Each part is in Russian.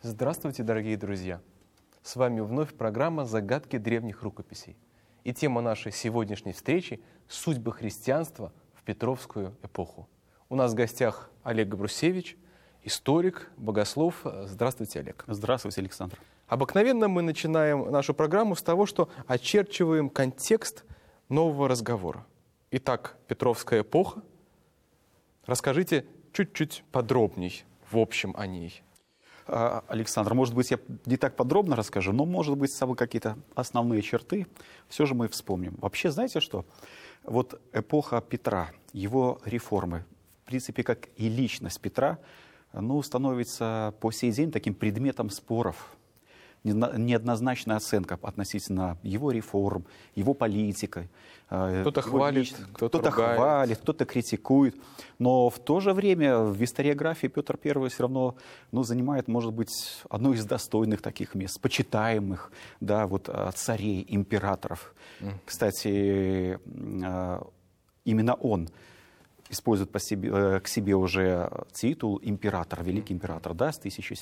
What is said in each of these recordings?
Здравствуйте, дорогие друзья! С вами вновь программа «Загадки древних рукописей». И тема нашей сегодняшней встречи — «Судьбы христианства в Петровскую эпоху». У нас в гостях Олег Габрусевич, историк, богослов. Здравствуйте, Олег. Здравствуйте, Александр. Обыкновенно мы начинаем нашу программу с того, что очерчиваем контекст нового разговора. Итак, Петровская эпоха. Расскажите чуть-чуть подробней, в общем, о ней. Александр, может быть, я не так подробно расскажу, но, может быть, с собой какие-то основные черты все же мы вспомним. Вообще, знаете что? Вот эпоха Петра, его реформы, в принципе, как и личность Петра, становится по сей день таким предметом споров. Неоднозначная оценка относительно его реформ, его политики. Кто-то хвалит, кто-то хвалит, кто-то критикует. Но в то же время в историографии Петр I все равно занимает, может быть, одно из достойных таких мест, почитаемых, да, вот, царей, императоров. Кстати, именно он использует к себе уже титул император, великий император, да, с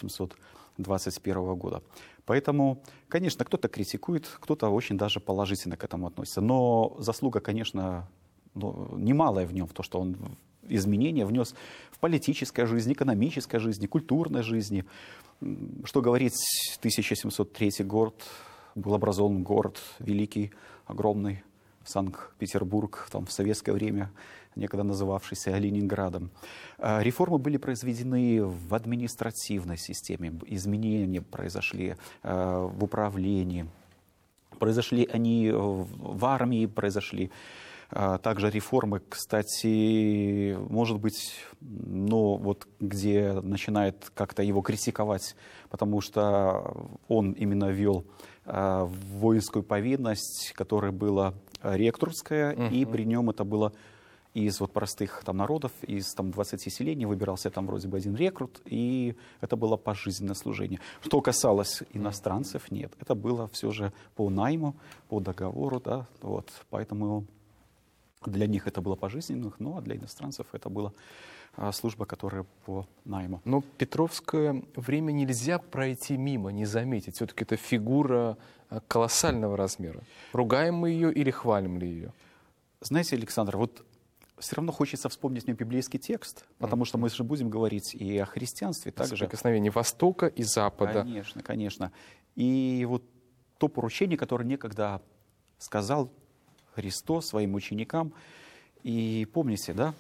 1721 года. Поэтому, конечно, кто-то критикует, кто-то очень даже положительно к этому относится. Но заслуга, конечно, немалая в нем, в то, что он изменения внес в политической жизни, экономической жизни, культурной жизни. Что говорить, 1703 год был образован город великий, огромный, Санкт-Петербург, там в советское время некогда называвшийся Ленинградом. Реформы были произведены в административной системе, изменения произошли в управлении, произошли они в армии, произошли также реформы, кстати, может быть, вот где начинает как-то его критиковать, потому что он именно ввел воинскую повинность, которая была рекрутская, и при нем это было из вот простых там народов, из там 20 селений выбирался там вроде бы один рекрут, и это было пожизненное служение. Что касалось иностранцев, нет, это было все же по найму, по договору, да, вот, поэтому для них это было пожизненных, ну а для иностранцев это была служба, которая по найму. Но Петровское время нельзя пройти мимо, не заметить. Все-таки это фигура колоссального размера. Ругаем мы ее или хвалим ли ее? Знаете, Александр, вот все равно хочется вспомнить мне библейский текст, потому что мы же будем говорить и о христианстве также. Соприкосновение Востока и Запада. Конечно, конечно. И вот то поручение, которое некогда сказал Христос своим ученикам. И помните, да?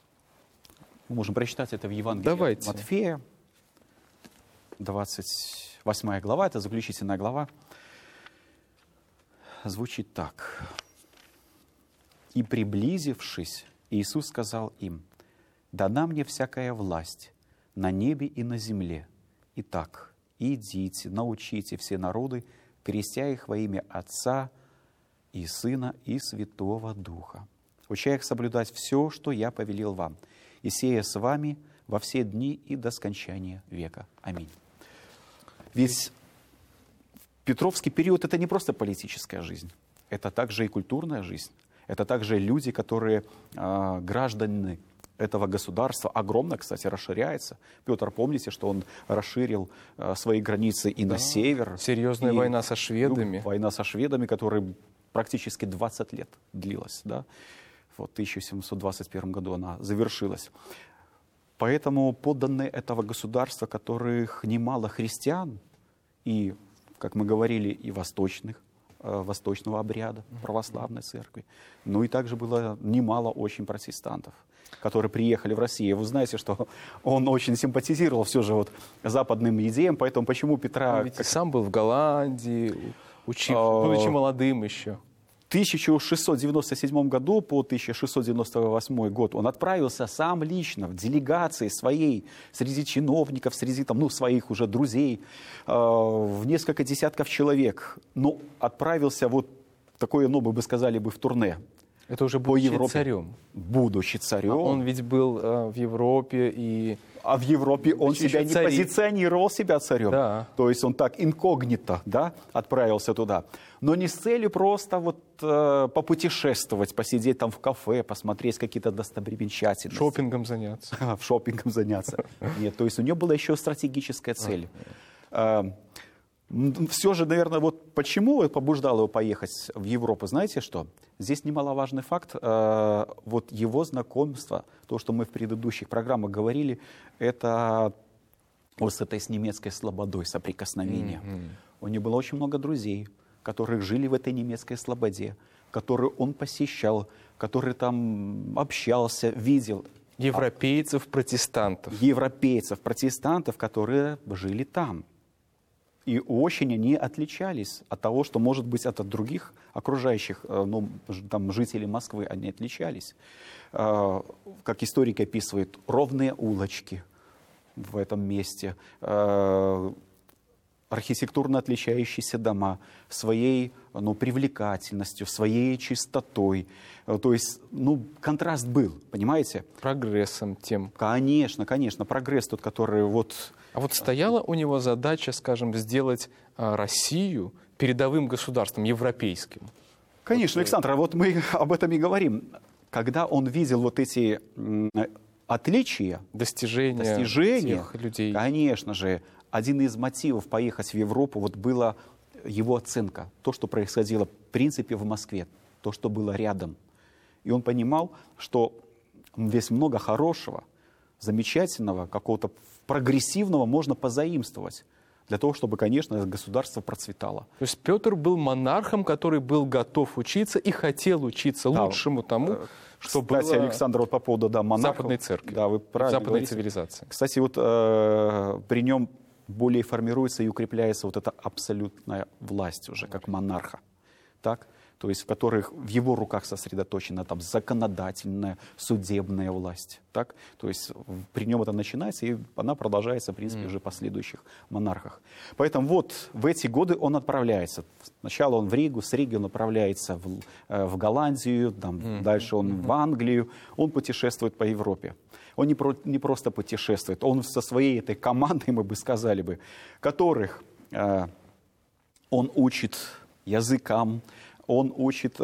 Мы можем прочитать это в Евангелии от Матфея, 28 глава, это заключительная глава. Звучит так. «И приблизившись, Иисус сказал им: дана мне всякая власть на небе и на земле. Итак, идите, научите все народы, крестя их во имя Отца и Сына и Святого Духа, уча их соблюдать все, что я повелел вам, и сея с вами во все дни и до скончания века. Аминь». Ведь Петровский период — это не просто политическая жизнь, это также и культурная жизнь, это также люди, которые граждане этого государства, огромно, кстати, расширяется. Петр, помните, что он расширил свои границы и на север. Серьезная война со шведами. Война со шведами, которая практически 20 лет длилась. Да? Вот в 1721 году она завершилась. Поэтому подданные этого государства, которых немало христиан, и, как мы говорили, и восточного обряда, православной церкви, ну и также было немало очень протестантов, которые приехали в Россию. Вы знаете, что он очень симпатизировал все же вот западным идеям, поэтому почему Петра... Он ведь и сам был в Голландии, будучи молодым еще. В 1697 году по 1698 год он отправился сам лично в делегации своей, среди чиновников, среди там, своих уже друзей, в несколько десятков человек. Но отправился вот такое, мы бы сказали, в турне. Это уже будучи царем. Будучи царем. Он ведь был в Европе и... А в Европе он себя не позиционировал себя царем. Да. То есть он так инкогнито, да, отправился туда. Но не с целью просто попутешествовать, посидеть там в кафе, посмотреть какие-то достопримечательности. Шопингом заняться. Шопингом заняться. Нет, то есть у него была еще стратегическая цель. Все же, наверное, вот почему побуждал его поехать в Европу, знаете что? Здесь немаловажный факт, вот его знакомство, то, что мы в предыдущих программах говорили, это вот с этой с немецкой слободой соприкосновения. У него было очень много друзей, которые жили в этой немецкой слободе, которые он посещал, которые там общался, видел. Европейцев, протестантов. Европейцев, протестантов, которые жили там. И очень они отличались от того, что, может быть, от других окружающих, ну, там, жителей Москвы, они отличались. Как историк описывает, ровные улочки в этом месте, архитектурно отличающиеся дома своей, ну, привлекательностью, своей чистотой. То есть, ну, контраст был, понимаете? Прогрессом тем. Конечно, конечно, прогресс тот, который вот... А вот стояла у него задача, скажем, сделать Россию передовым государством, европейским? Конечно, Александр, а вот мы об этом и говорим. Когда он видел вот эти отличия, достижения тех людей. Конечно же, один из мотивов поехать в Европу вот была его оценка. То, что происходило, в принципе, в Москве, то, что было рядом. И он понимал, что здесь много хорошего, замечательного, какого-то прогрессивного можно позаимствовать для того, чтобы, конечно, государство процветало. То есть Петр был монархом, который был готов учиться и хотел учиться лучшему тому, что кстати, было Александр, вот по поводу монархов, Западной церкви, да, вы правильно западной говорите. цивилизации. Кстати, вот при нем более формируется и укрепляется вот эта абсолютная власть уже, как монарха. Так? То есть в которых в его руках сосредоточена там законодательная, судебная власть. Так? То есть при нем это начинается, и она продолжается, в принципе, уже в последующих монархах. Поэтому вот в эти годы он отправляется. Сначала он в Ригу, с Риги он отправляется в Голландию, там, дальше он в Англию. Он путешествует по Европе. Он не просто путешествует, он со своей этой командой, мы бы сказали бы, которых он учит языкам, он учит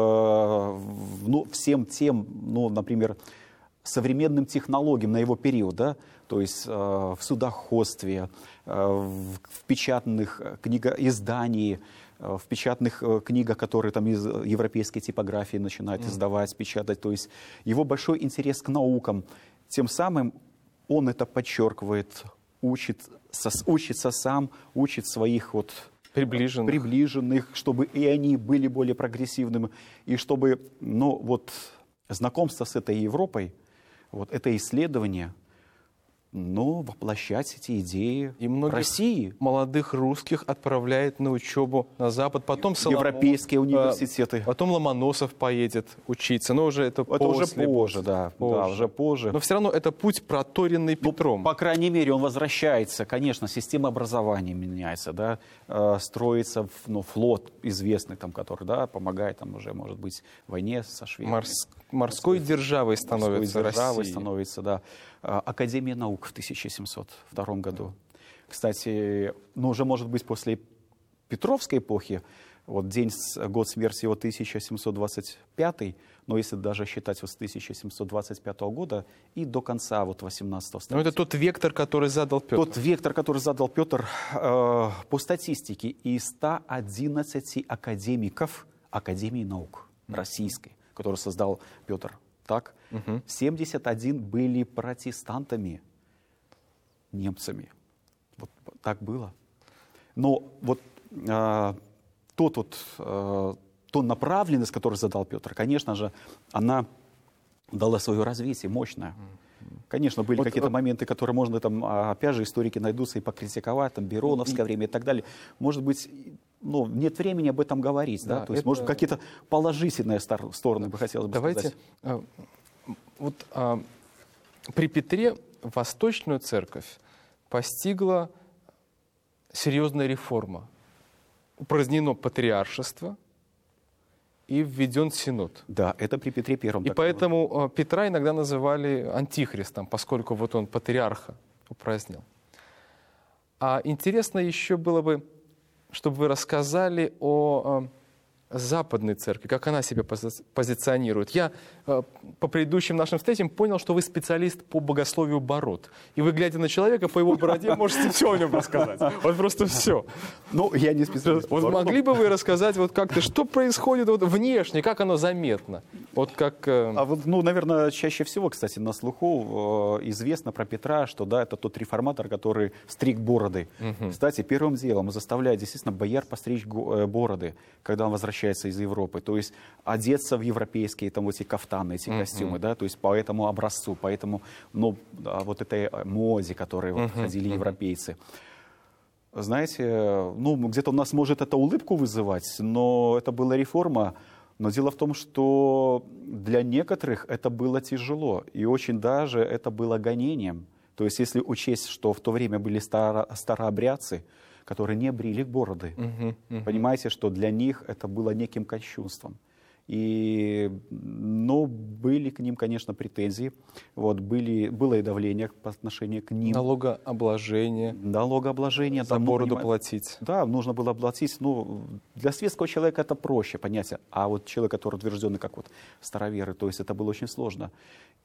всем тем, ну, например, современным технологиям на его период, да? То есть в судоходстве, в печатных изданиях, в печатных книгах, которые там из европейской типографии начинают издавать, печатать. То есть его большой интерес к наукам. Тем самым он это подчеркивает, учится сам, учит своих вот приближенных, чтобы и они были более прогрессивными, и чтобы, ну, вот, знакомство с этой Европой, вот, это исследование, но воплощать эти идеи и многих России. Молодых русских отправляет на учебу на Запад, потом европейские университеты. Потом Ломоносов поедет учиться, но уже это уже позже, да, уже позже. Но все равно это путь, проторенный Петром. По крайней мере, он возвращается, конечно, система образования меняется, да, строится флот известный, там, который, да, помогает там уже, может быть, в войне со Швецией. Морской державой становится Россия. Да. Академия наук в 1702 году. Кстати, ну, уже, может быть, после Петровской эпохи, вот год смерти его 1725, но если даже считать вот с 1725 года и до конца вот 18 столетия. Но это тот вектор, который задал Петр. Тот вектор, который задал Петр, по статистике, из 111 академиков Академии наук российской, которую создал Петр, так, 71 были протестантами, немцами. Вот так было. Но вот ту направленность, которую задал Петр, конечно же, она дала свое развитие мощное. Конечно, были какие-то моменты, которые можно там, опять же, историки найдутся и покритиковать, там, Бероновское время и так далее. Может быть, ну, нет времени об этом говорить, да? То есть, может, какие-то положительные стороны бы хотелось бы сказать. Давайте, вот при Петре Восточную Церковь постигла серьезная реформа. Упразднено патриаршество и введен Синод. Да, это при Петре Первом. И поэтому Петра иногда называли антихристом, поскольку вот он патриарха упразднил. А интересно еще было бы, чтобы вы рассказали о Западной Церкви, как она себя позиционирует. Я по предыдущим нашим встречам понял, что вы специалист по богословию бород. И вы, глядя на человека, по его бороде, можете все о нем рассказать. Вот просто все. Ну, я не специалист. Вот могли бы вы рассказать, вот как-то, что происходит вот внешне, как оно заметно? Вот как... А вот, ну, наверное, чаще всего, кстати, на слуху известно про Петра, что, да, это тот реформатор, который стриг бороды. Кстати, первым делом заставляет, естественно, бояр постричь бороды, когда он возвращается из Европы. То есть одеться в европейские там эти кафтаны, эти костюмы, да, то есть по этому образцу, по этому, ну, вот этой моде, которой вот ходили европейцы. Знаете, ну, где-то у нас может это улыбку вызывать, но это была реформа. Но дело в том, что для некоторых это было тяжело, и очень даже это было гонением. То есть если учесть, что в то время были старообрядцы, которые не брили бороды, понимаете, что для них это было неким кощунством. И, ну, были к ним, конечно, претензии. Вот, было и давление по отношению к ним. Налогообложение. Налогообложение. За бороду платить. Да, нужно было платить. Ну, для светского человека это проще понятие. А вот человек, который утвержденный как вот староверы, то есть это было очень сложно.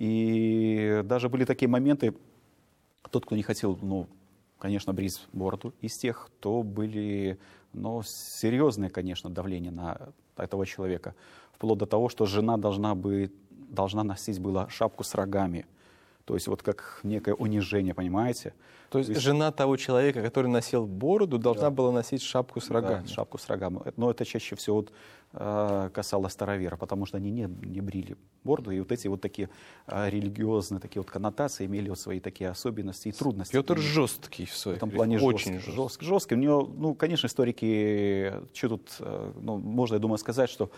И даже были такие моменты, тот, кто не хотел, ну, конечно, брить бороду из тех, то были, ну, серьезные, конечно, давления на этого человека. Вплоть до того, что жена должна носить была шапку с рогами. То есть вот как некое унижение, понимаете? То есть жена того человека, который носил бороду, должна была носить шапку с рогами? Да, шапку с рогами. Но это чаще всего вот, касалось старовера, потому что они не брили бороду. И вот эти вот такие религиозные такие вот коннотации имели вот свои такие особенности и трудности. Петр жесткий в своем этом плане, очень жесткий. У него, ну, конечно, историки, что тут, ну, можно, я думаю, сказать, что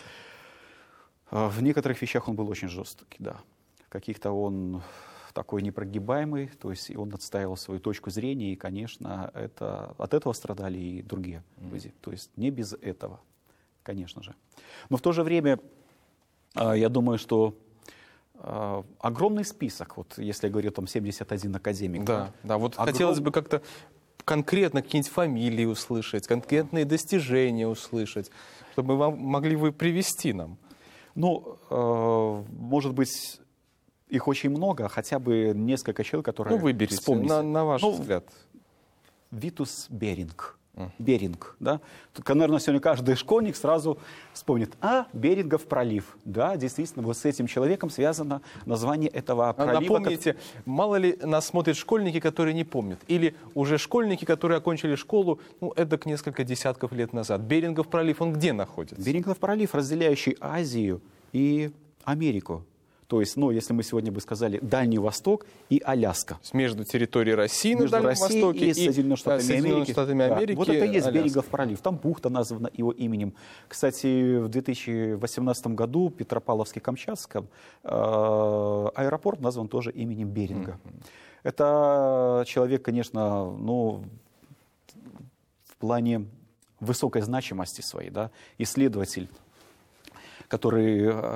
в некоторых вещах он был очень жесткий, да. В каких-то он такой непрогибаемый, то есть он отстаивал свою точку зрения, и, конечно, от этого страдали и другие люди. То есть не без этого, конечно же. Но в то же время, я думаю, что огромный список, вот если я говорю, там 71 академик. Да, вот хотелось бы как-то конкретно какие-нибудь фамилии услышать, конкретные достижения услышать, чтобы могли вы привести нам. Ну, может быть, их очень много, хотя бы несколько человек, которые... Ну, выберите, на ваш взгляд. Витус Беринг. Беринг, да. Тут, наверное, сегодня каждый школьник сразу вспомнит, Берингов пролив. Да, действительно, вот с этим человеком связано название этого пролива. Напомните, мало ли нас смотрят школьники, которые не помнят, или уже школьники, которые окончили школу, ну, эдак несколько десятков лет назад. Берингов пролив, он где находится? Берингов пролив, разделяющий Азию и Америку. То есть, ну, если мы сегодня бы сказали Дальний Восток и Аляска. Между территорией России на Дальнем Востоке и Соединенными Штатами Америки. Да. Вот это и есть Берингов пролив. Там бухта названа его именем. Кстати, в 2018 году в Петропавловске-Камчатском аэропорт назван тоже именем Беринга. Это человек, конечно, ну, в плане высокой значимости своей, да, исследователь, который